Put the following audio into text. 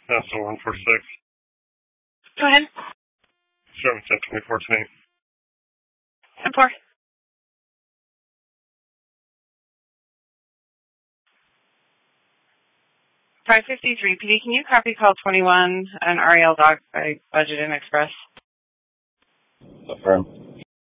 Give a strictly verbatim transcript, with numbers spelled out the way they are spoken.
That's the one four six. Go ahead. Service at twenty-four twenty. ten four. five fifty-three, P D, can you copy call twenty-one and R E L Doc by Budget and Express? Affirm.